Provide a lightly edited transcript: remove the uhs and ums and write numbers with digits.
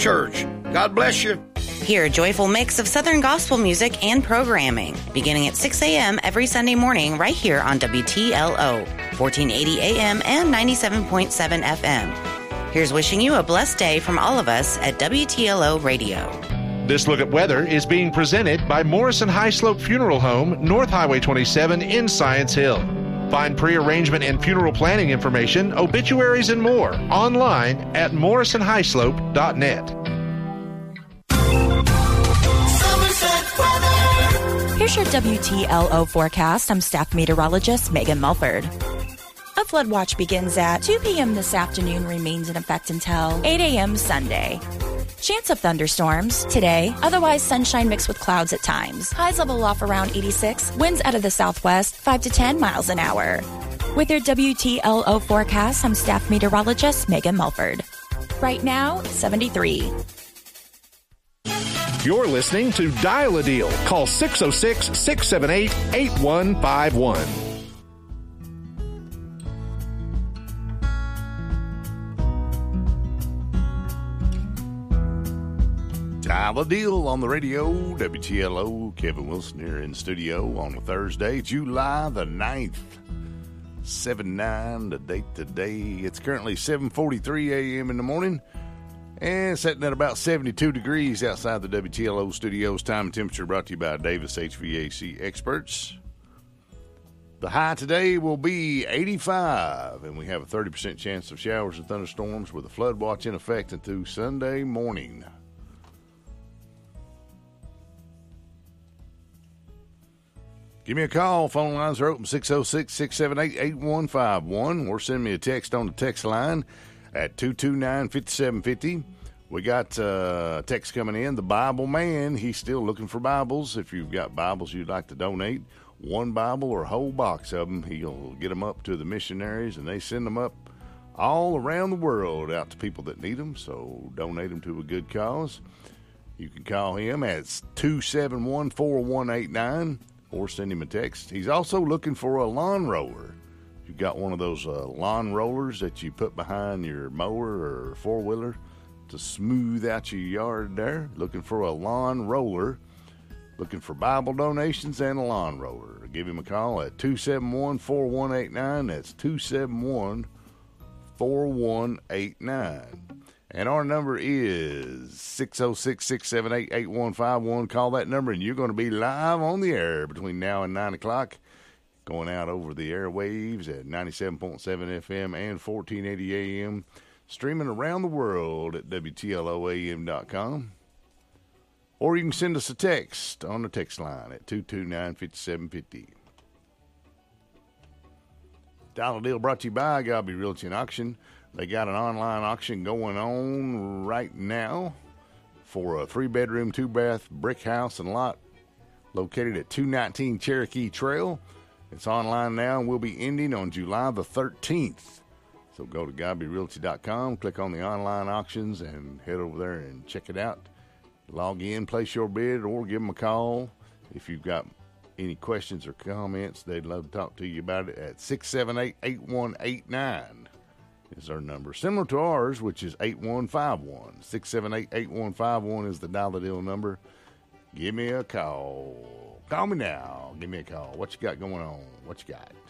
Church. God bless you. Hear a joyful mix of Southern gospel music and programming, beginning at 6 a.m. every Sunday morning right here on WTLO, 1480 AM and 97.7 FM. Here's wishing you a blessed day from all of us at WTLO Radio. This look at weather is being presented by Morrison High Slope Funeral Home, North Highway 27 in Science Hill. Find pre-arrangement and funeral planning information, obituaries, and more online at morrisonhighslope.net. Here's your WTLO forecast. I'm staff meteorologist Megan Mulford. A flood watch begins at 2 p.m. this afternoon, remains in effect until 8 a.m. Sunday. Chance of thunderstorms today, otherwise sunshine mixed with clouds at times. Highs level off around 86, winds out of the southwest 5 to 10 miles an hour. With your WTLO forecast, I'm staff meteorologist Megan Mulford. Right now, 73. You're listening to Dial a Deal. Call 606-678-8151. Dial a Deal on the radio, WTLO. Kevin Wilson here in studio on a Thursday, July the 9th. 7-9, the date today. It's currently 7:43 a.m. in the morning. And sitting at about 72 degrees outside the WTLO studios. Time and temperature brought to you by Davis HVAC experts. The high today will be 85, and we have a 30% chance of showers and thunderstorms with a flood watch in effect until Sunday morning. Give me a call. Phone lines are open, 606-678-8151, or send me a text on the text line at 229-5750. We got text coming in. The Bible Man, he's still looking for Bibles. If you've got Bibles you'd like to donate, one Bible or a whole box of them, he'll get them up to the missionaries, and they send them up all around the world out to people that need them, so donate them to a good cause. You can call him at 271-4189 or send him a text. He's also looking for a lawn roller. You've got one of those lawn rollers that you put behind your mower or four-wheeler to smooth out your yard there. Looking for a lawn roller. Looking for Bible donations and a lawn roller. Give him a call at 271-4189. That's 271-4189. And our number is 606-678-8151. Call that number, and you're going to be live on the air between now and 9 o'clock. Going out over the airwaves at 97.7 FM and 1480 AM. Streaming around the world at WTLOAM.com. Or you can send us a text on the text line at 229-5750. Dollar Deal brought to you by Godby Realty and Auction. They got an online auction going on right now for a 3-bedroom, 2-bath brick house and lot located at 219 Cherokee Trail. It's online now and will be ending on July the 13th. So go to GodbyRealty.com, click on the online auctions, and head over there and check it out. Log in, place your bid, or give them a call. If you've got any questions or comments, they'd love to talk to you about it at 678-8189 is our number. Similar to ours, which is 8151. 678-8151 is the Dollar Deal number. Give me a call. Call me now. Give me a call. What you got going on? What you got?